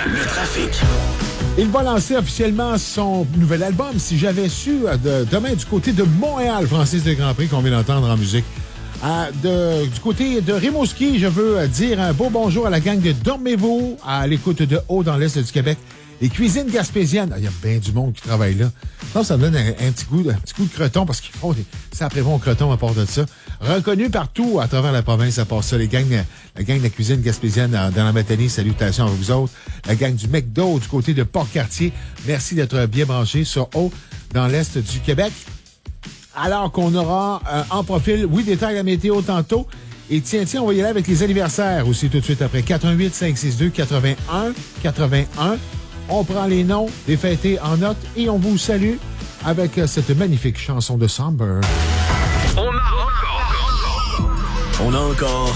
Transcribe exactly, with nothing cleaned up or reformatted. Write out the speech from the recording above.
Le trafic. Il va lancer officiellement son nouvel album. Si j'avais su, de, demain du côté de Montréal, Francis de Grandpré, qu'on vient d'entendre en musique. Euh, de, du côté de Rimouski, je veux dire un beau bonjour à la gang de Dormez-vous, à l'écoute de Haut dans l'Est du Québec. Les cuisines gaspésiennes, il y a bien du monde qui travaille là. Non, ça me donne un, un, petit coup, un petit coup de croton parce qu'ils font des saprés-bons crotons à part de ça. Reconnu partout à travers la province, à part ça. Les gangs, la gang de la cuisine gaspésienne dans, dans la matinée, salutations à vous autres. La gang du McDo du côté de Port-Cartier, merci d'être bien branchés sur Haut dans l'Est du Québec. Alors qu'on aura euh, en profil, oui, détail la météo tantôt. Et tiens, tiens, on va y aller avec les anniversaires aussi tout de suite après. quatre un huit, cinq six deux, quatre-vingt-un quatre-vingt-un. On prend les noms des fêtés en note et on vous salue avec cette magnifique chanson de Somber. On a encore. On a encore